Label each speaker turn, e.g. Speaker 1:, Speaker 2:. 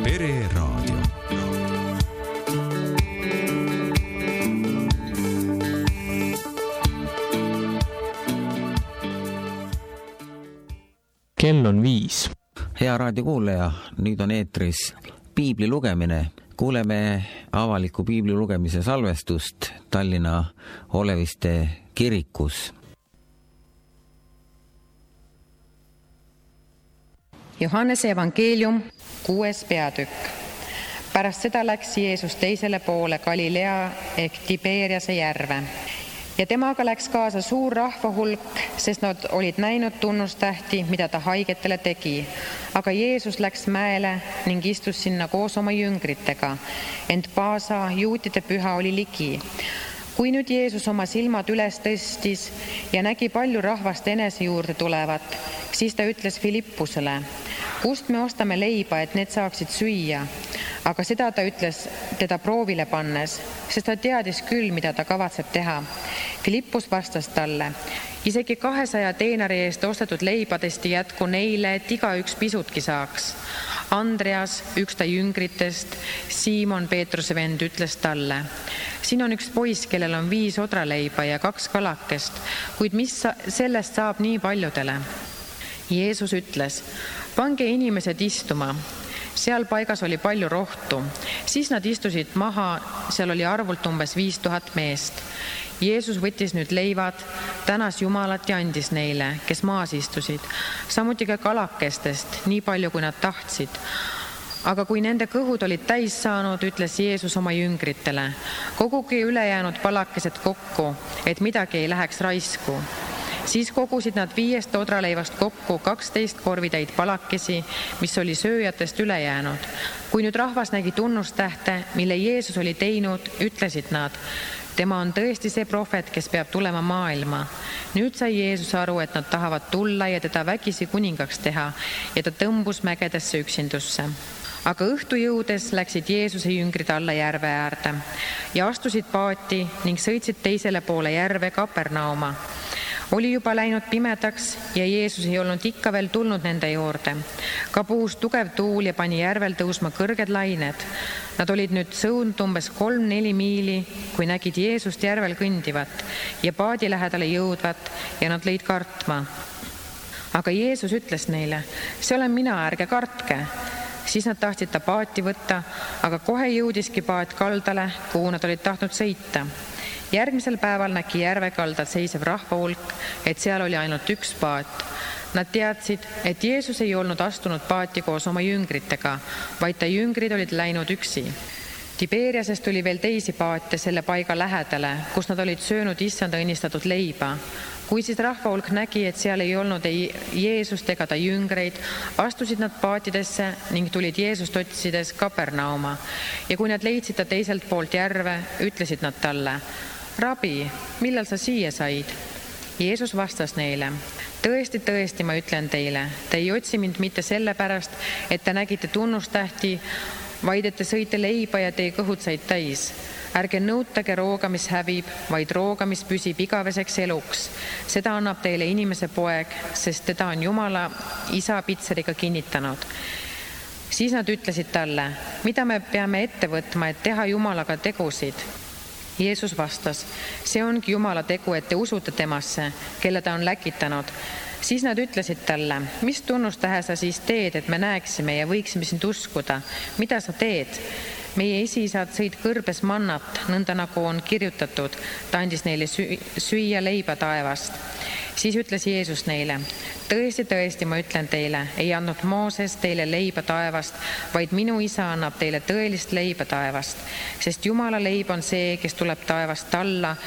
Speaker 1: Pereraadio.
Speaker 2: Kell on 5.
Speaker 3: Hea raadiokuulaja, nüüd on eetris piibli lugemine. Kuuleme avaliku piibli lugemise salvestust Tallinna Oleviste kirikus.
Speaker 4: Johannese evangeelium 6. peatükk. Pärast seda läks Jeesus teisele poole Galilea ehk Tiberiase järve. Ja temaga läks kaasa suur rahvahulk, sest nad olid näinud tunnustähti, mida ta haigetele tegi. Aga Jeesus läks mäele ning istus sinna koos oma jüngritega. Ent Paasa, juutide püha, oli ligi. Kui nüüd Jeesus oma silmad üles tõstis ja nägi palju rahvast enese juurde tulevat, siis ta ütles Filippusele: kust me ostame leiba, et need saaksid süüa? Aga seda ta ütles teda proovile pannes, sest ta teadis küll, mida ta kavatseb teha. Filippus vastas talle: isegi 200 teenari eest ostetud leibadest ei jätku neile, et igaüks pisutki saaks. Andreas, üks ta jüngritest, Siimon Peetruse vend, ütles talle: siin on üks poiss, kellel on 5 odraleiba ja 2 kalakest, kuid mis sellest saab nii paljudele? Jeesus ütles: pange inimesed istuma. Seal paigas oli palju rohtu. Siis nad istusid maha, seal oli arvult umbes 5000 meest. Jeesus võttis nüüd leivad, tänas Jumalat ja andis neile, kes maas istusid, samuti ka kalakestest, nii palju kui nad tahtsid. Aga kui nende kõhud olid täis saanud, ütles Jeesus oma jüngritele: koguge ülejäänud palakesed kokku, et midagi ei läheks raisku. Siis kogusid nad 5 odraleivast kokku 12 korvitäid palakesi, mis oli sööjatest üle jäänud. Kui nüüd rahvas nägi tunnustähte, mille Jeesus oli teinud, ütlesid nad: tema on tõesti see prohvet, kes peab tulema maailma. Nüüd sai Jeesus aru, et nad tahavad tulla ja teda vägisi kuningaks teha, ja ta tõmbus mägedesse üksindusse. Aga õhtu jõudes läksid Jeesuse jüngrid alla järve äärde ja astusid paati ning sõitsid teisele poole järve Kapernauma. Oli juba läinud pimedaks ja Jeesus ei olnud ikka veel tulnud nende juurde. Ka puhus tugev tuul ja pani järvel tõusma kõrged lained. Nad olid nüüd sõudnud umbes 3-4 miili, kui nägid Jeesust järvel kõndivat ja paadi lähedale jõudvat ja nad lõid kartma. Aga Jeesus ütles neile: see olen mina, ärge kartke. Siis nad tahtsid ta paati võtta, aga kohe jõudiski paat kaldale, kuhu nad olid tahtnud sõita. Järgmisel päeval nägi järve kaldal seisev rahvahulk, et seal oli ainult üks paat. Nad teadsid, et Jeesus ei olnud astunud paati koos oma jüngritega, vaid ta jüngrid olid läinud üksi. Tiberiasest oli veel teisi paate selle paiga lähedale, kus nad olid söönud issanda õnnistatud leiba. Kui siis rahvahulk nägi, et seal ei olnud ei Jeesust ega ta jüngreid, astusid nad paatidesse ning tulid Jeesust otsides Kapernauma. Ja kui nad leidsid ta teiselt poolt järve, ütlesid nad talle: Rabi, millal sa siia said? Jeesus vastas neile: tõesti, tõesti, ma ütlen teile, te ei otsi mind mitte sellepärast, et te nägite tunnustähti, vaid et te sõite leiba ja teie kõhud said täis. Ärge nõutage rooga, mis hävib, vaid rooga, mis püsib igaveseks eluks. Seda annab teile inimese poeg, sest teda on Jumala isa pitseriga kinnitanud. Siis nad ütlesid talle: mida me peame ette võtma, et teha Jumalaga tegusid? Jeesus vastas: see ongi Jumala tegu, et te usute temasse, kelle ta on läkitanud. Siis nad ütlesid talle: mis tunnustähe sa siis teed, et me näeksime ja võiksime sind uskuda? Mida sa teed? Meie esiisad sõid kõrbes mannat, nõnda nagu on kirjutatud, ta andis neile süüa leiba taevast. Siis ütles Jeesus neile: tõesti, tõesti, ma ütlen teile, ei andnud Mooses teile leiba taevast, vaid minu isa annab teile tõelist leiba taevast. Sest Jumala leib on see, kes tuleb taevast alla